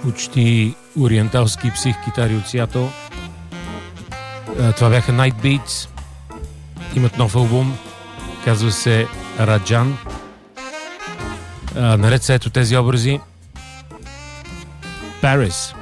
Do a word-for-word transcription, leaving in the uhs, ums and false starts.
почти ориенталски псих китари от Сиатъл. Това бяха Night Beats. Имат нов албум, казва се Раджан. Наред са ето тези образи. Paris.